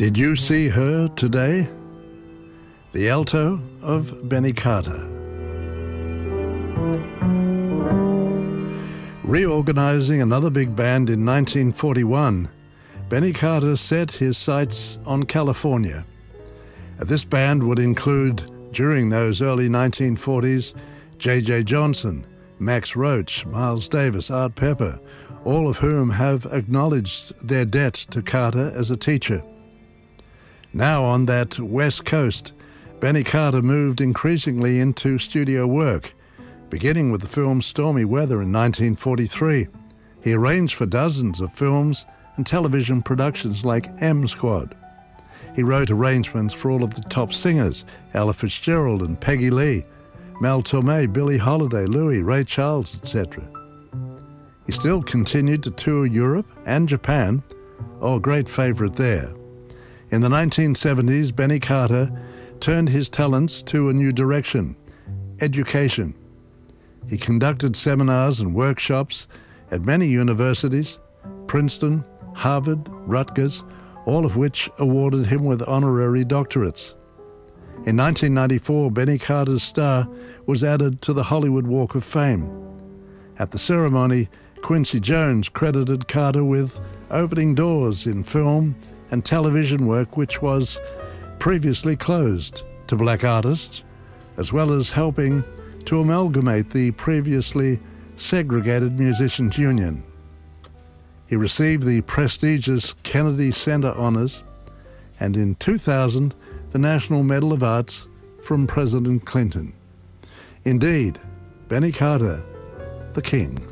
Did you see her today? The alto of Benny Carter. Reorganizing another big band in 1941, Benny Carter set his sights on California. This band would include, during those early 1940s, J.J. Johnson, Max Roach, Miles Davis, Art Pepper, all of whom have acknowledged their debt to Carter as a teacher. Now on that West Coast, Benny Carter moved increasingly into studio work, beginning with the film Stormy Weather in 1943. He arranged for dozens of films and television productions like M Squad. He wrote arrangements for all of the top singers, Ella Fitzgerald and Peggy Lee, Mel Torme, Billie Holiday, Louis, Ray Charles, etc. He still continued to tour Europe and Japan, a great favorite there. In the 1970s, Benny Carter turned his talents to a new direction: education. He conducted seminars and workshops at many universities, Princeton, Harvard, Rutgers, all of which awarded him with honorary doctorates. In 1994, Benny Carter's star was added to the Hollywood Walk of Fame. At the ceremony, Quincy Jones credited Carter with opening doors in film and television work which was previously closed to black artists, as well as helping to amalgamate the previously segregated Musicians Union. He received the prestigious Kennedy Center honors and in 2000 the National Medal of Arts from President Clinton. Indeed, Benny Carter, the King.